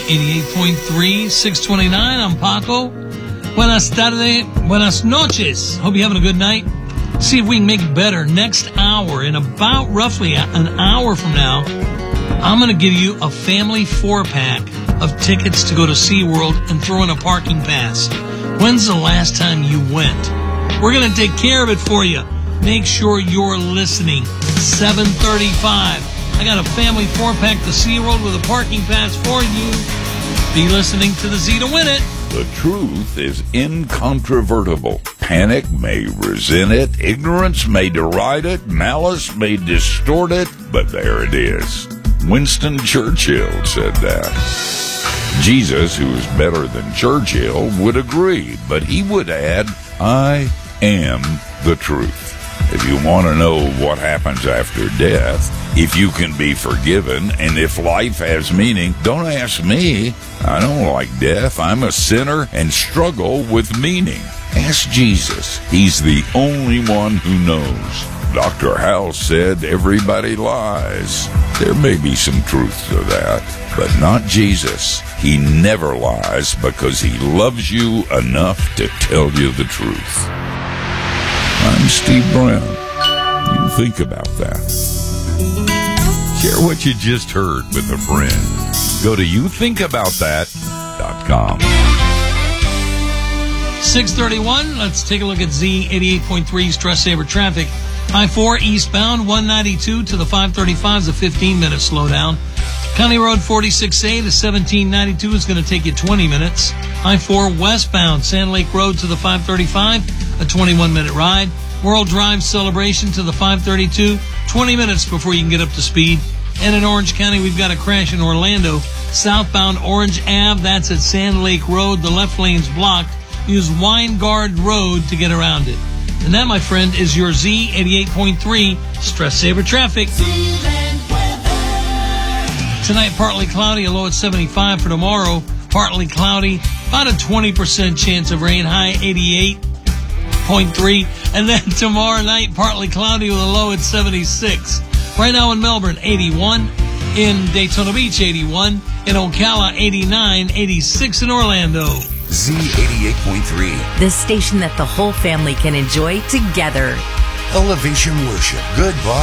Z88.3, 629. I'm Paco. Buenas tardes, buenas noches. Hope you're having a good night. See if we can make it better. Next hour, in about roughly an hour from now, I'm going to give you a family 4-pack of tickets to go to SeaWorld and throw in a parking pass. When's the last time you went? We're going to take care of it for you. Make sure you're listening. 7:35. I got a family 4-pack to SeaWorld with a parking pass for you. Be listening to the Z to win it. The truth is incontrovertible. Panic may resent it, ignorance may deride it, malice may distort it, but there it is. Winston Churchill said that. Jesus, who is better than Churchill, would agree, but he would add, I am the truth. If you want to know what happens after death, if you can be forgiven, and if life has meaning, don't ask me. I don't like death. I'm a sinner and struggle with meaning. Ask Jesus. He's the only one who knows. Dr. House said everybody lies. There may be some truth to that, but not Jesus. He never lies because he loves you enough to tell you the truth. I'm Steve Brown. You think about that. Share what you just heard with a friend. Go to youthinkaboutthat.com. 6:31. Let's take a look at Z88.3 Stress Saver traffic. I-4 eastbound 192 to the 535 is a 15-minute slowdown. County Road 46A to 1792 is going to take you 20 minutes. I-4 westbound Sand Lake Road to the 535, a 21-minute ride. World Drive Celebration to the 532, 20 minutes before you can get up to speed. And in Orange County, we've got a crash in Orlando. Southbound Orange Ave, that's at Sand Lake Road. The left lane's blocked. Use Weingard Road to get around it. And that, my friend, is your Z88.3 Stress Saver traffic. Tonight, partly cloudy, a low at 75. For tomorrow, partly cloudy, about a 20% chance of rain, high 88.3. And then tomorrow night, partly cloudy with a low at 76. Right now in Melbourne, 81. In Daytona Beach, 81. In Ocala, 89. 86 in Orlando. Z88.3. The station that the whole family can enjoy together. Elevation Worship. Good vibes.